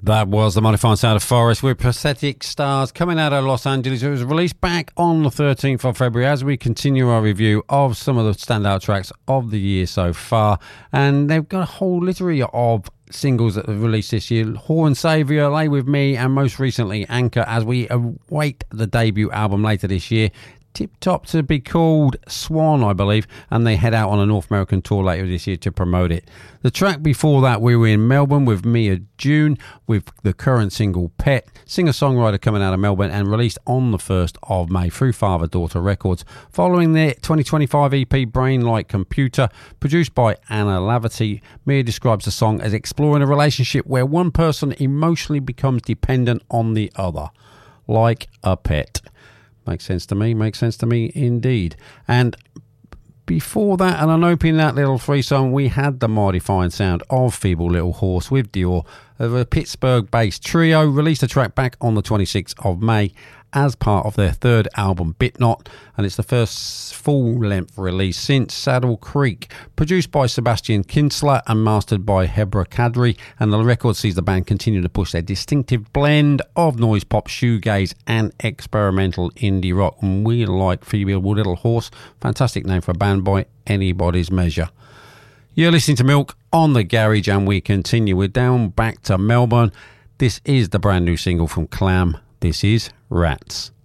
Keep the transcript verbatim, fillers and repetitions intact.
That was the modified sound of Forest with Pathetic Stars coming out of Los Angeles. It was released back on the thirteenth of February as we continue our review of some of the standout tracks of the year so far. And they've got a whole litany of singles that have released this year. Horn Saviour, Lay With Me, and most recently Anchor, as we await the debut album later this year. Tip Top to be called Swan, I believe, and they head out on a North American tour later this year to promote it. The track before that, we were in Melbourne with Mia June with the current single Pet, singer-songwriter coming out of Melbourne and released on the first of May through Father Daughter Records. Following their twenty twenty-five E P Brain Like Computer, produced by Anna Laverty, Mia describes the song as exploring a relationship where one person emotionally becomes dependent on the other, like a pet. Makes sense to me, makes sense to me indeed. And before that, and on opening that little three-song, we had the mighty fine sound of Feeble Little Horse with Dior, of a Pittsburgh-based trio, released a track back on the twenty-sixth of May as part of their third album, Bitnot, and it's the first full-length release since Saddle Creek, produced by Sebastian Kinsler and mastered by Hebra Kadri, and the record sees the band continue to push their distinctive blend of noise pop, shoegaze and experimental indie rock, and we like Feeble Little Horse, fantastic name for a band by anybody's measure. You're listening to Milk on the Garage, and we continue. We're down back to Melbourne. This is the brand new single from Clam. This is Rats.